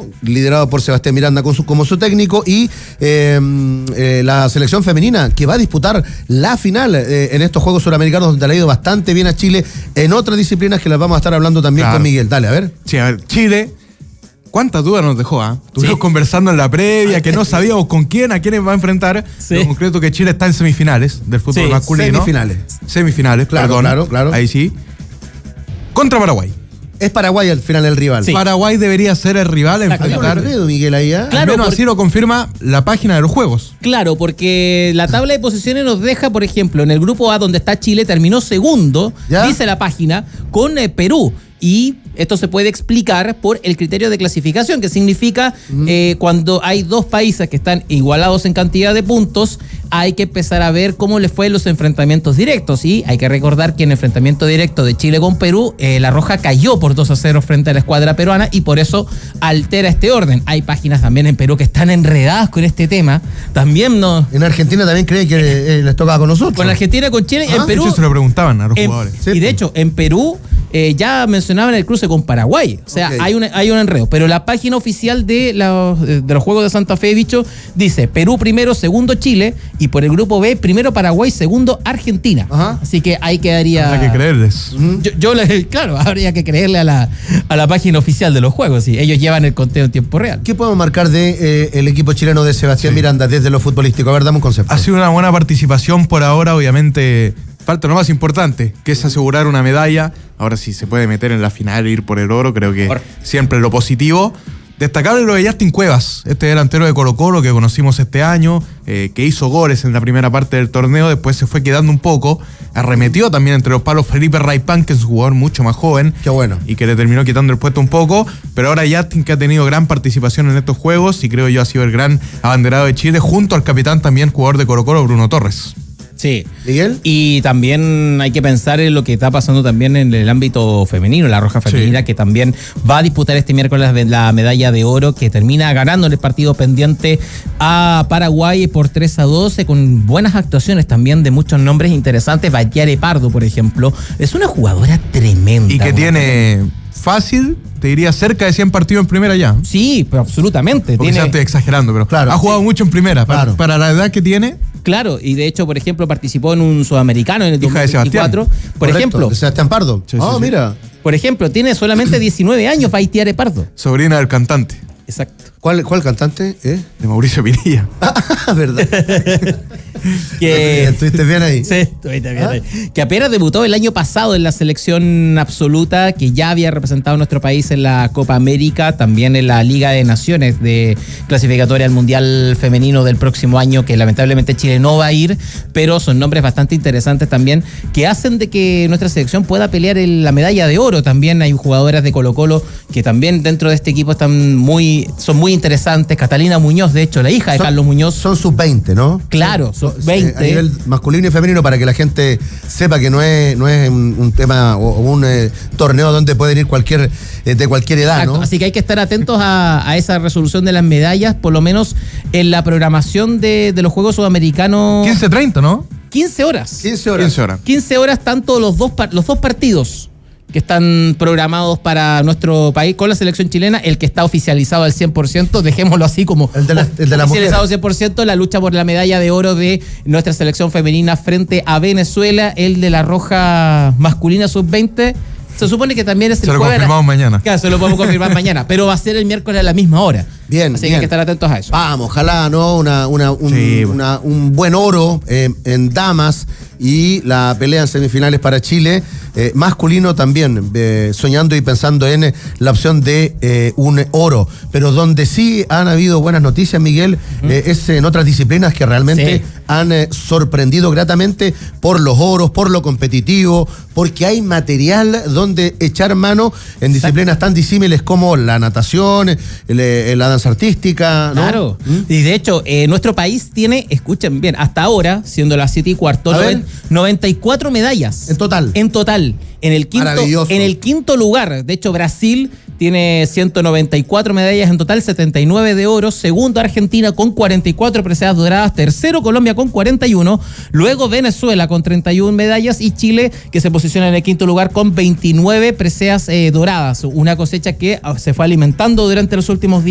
masculino, liderado por Sebastián Miranda como su técnico, y la selección femenina que va a disputar la final en estos Juegos Suramericanos, donde le ha ido bastante bien a Chile en otras disciplinas que las vamos a estar hablando también con Miguel. Dale, a ver. Sí, a ver, Chile, ¿cuántas dudas nos dejó? Estuvimos conversando en la previa, que no sabíamos con quién, a quiénes va a enfrentar. Sí. En concreto que Chile está en semifinales del fútbol masculino. Semifinales, claro. Ahí sí. Contra Paraguay. Es Paraguay al final el rival. Sí. Paraguay debería ser el rival a enfrentar. Miguel, ahí, ¿eh? Claro, al menos así lo confirma la página de los juegos. Claro, porque la tabla de posiciones nos deja, por ejemplo, en el grupo A, donde está Chile, terminó segundo, dice la página, con Perú. Y esto se puede explicar por el criterio de clasificación, que significa cuando hay dos países que están igualados en cantidad de puntos, hay que empezar a ver cómo les fue los enfrentamientos directos. Y hay que recordar que en el enfrentamiento directo de Chile con Perú, la Roja cayó por 2-0 frente a la escuadra peruana y por eso altera este orden. Hay páginas también en Perú que están enredadas con este tema. También no. En Argentina también creen que les toca con nosotros. Con Argentina, con Chile, en Perú. De hecho, se lo preguntaban a los jugadores. Y de hecho, en Perú ya mencionaban el cruce con Paraguay. O sea, hay un enredo. Pero la página oficial de los Juegos de Santa Fe, bicho, dice Perú primero, segundo Chile, y por el grupo B, primero Paraguay, segundo Argentina. Así que ahí quedaría. Habría que creerles. Claro, habría que creerle a la página oficial de los Juegos. Sí, ellos llevan el conteo en tiempo real. ¿Qué podemos marcar de el equipo chileno de Sebastián Miranda desde lo futbolístico? A ver, dame un concepto. Ha sido una buena participación por ahora, obviamente. Falta lo más importante, que es asegurar una medalla. Ahora sí se puede meter en la final e ir por el oro, creo que siempre lo positivo. Destacable lo de Justin Cuevas, este delantero de Colo-Colo que conocimos este año, que hizo goles en la primera parte del torneo, después se fue quedando un poco, arremetió también entre los palos Felipe Raipán, que es un jugador mucho más joven. Qué bueno. Y que le terminó quitando el puesto un poco, pero ahora Justin, que ha tenido gran participación en estos juegos, y creo yo ha sido el gran abanderado de Chile, junto al capitán también, jugador de Colo-Colo, Bruno Torres. Sí. ¿Miguel? Y también hay que pensar en lo que está pasando también en el ámbito femenino, la Roja Femenina, que también va a disputar este miércoles la medalla de oro, que termina ganando en el partido pendiente a Paraguay por 3-12, con buenas actuaciones también de muchos nombres interesantes. Batiare Pardo, por ejemplo, es una jugadora tremenda. Y que tiene fácil, te diría, cerca de 100 partidos en primera ya. Sí, pero absolutamente. Porque ya estoy exagerando, pero claro, ha jugado mucho en primera. Para la edad que tiene. Claro, y de hecho, por ejemplo, participó en un sudamericano en el 2024. Por ejemplo. De Sebastián Pardo. Sí, mira. Por ejemplo, tiene solamente 19 años Batiare Pardo. Sobrina del cantante. Exacto. ¿Cuál cantante? De Mauricio Pinilla. Verdad. ¿Estuviste bien ahí? Sí, estuviste bien ahí. Que apenas debutó el año pasado en la selección absoluta, que ya había representado a nuestro país en la Copa América, también en la Liga de Naciones de clasificatoria al Mundial Femenino del próximo año, que lamentablemente Chile no va a ir, pero son nombres bastante interesantes también, que hacen de que nuestra selección pueda pelear la medalla de oro. También hay jugadoras de Colo-Colo que también dentro de este equipo son muy interesantes. Catalina Muñoz, de hecho, la hija de Carlos Muñoz. Son sub-20, ¿no? Claro, sub-20. A nivel masculino y femenino, para que la gente sepa que no es un tema o un torneo donde pueden ir de cualquier edad. Exacto. ¿No? Así que hay que estar atentos a esa resolución de las medallas, por lo menos en la programación de los Juegos Sudamericanos. 15:30, ¿no? 15 horas. 15 horas, tanto los dos partidos que están programados para nuestro país con la selección chilena, el que está oficializado al 100%, dejémoslo así como el de la oficializado al 100%, la lucha por la medalla de oro de nuestra selección femenina frente a Venezuela, el de la Roja masculina sub-20. Se supone que también es el jueves. Se lo confirmamos mañana. Claro, se lo podemos confirmar mañana, pero va a ser el miércoles a la misma hora. Bien, así que hay que estar atentos a eso. Vamos, ojalá, ¿no? Un buen oro en damas y la pelea en semifinales para Chile. Masculino también, soñando y pensando en la opción de un oro. Pero donde sí han habido buenas noticias, Miguel, es en otras disciplinas que realmente han sorprendido gratamente por los oros, por lo competitivo, porque hay material donde echar mano en disciplinas tan disímiles como la natación, la danza artística, ¿no? Claro. Y de hecho, nuestro país tiene, escuchen bien, hasta ahora, siendo las 7:15, 94 medallas. En total. En el quinto lugar. De hecho, Brasil tiene 194 medallas en total, 79 de oro. Segundo, Argentina con 44 preseas doradas. Tercero, Colombia con 41. Luego, Venezuela con 31 medallas. Y Chile, que se posiciona en el quinto lugar con 29 preseas doradas. Una cosecha que se fue alimentando durante los últimos días.